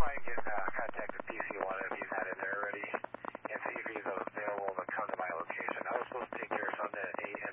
I can get contact with PC1 if he's not in there already, and see if he's available to come to my location. I was supposed to take care of something at 8,